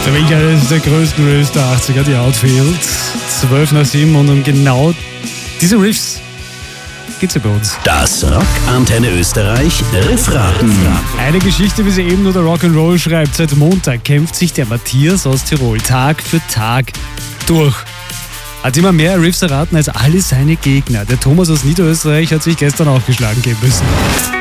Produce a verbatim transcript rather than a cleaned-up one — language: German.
Für mich eines der größten Riffs der achtziger, die Outfield. zwölf nach sieben und um genau diese Riffs geht's ja bei uns. Das Rock Antenne Österreich Riffraten. Eine Geschichte, wie sie eben nur der Rock'n'Roll schreibt. Seit Montag kämpft sich der Matthias aus Tirol Tag für Tag durch. Hat immer mehr Riffs erraten als alle seine Gegner. Der Thomas aus Niederösterreich hat sich gestern auch geschlagen geben müssen.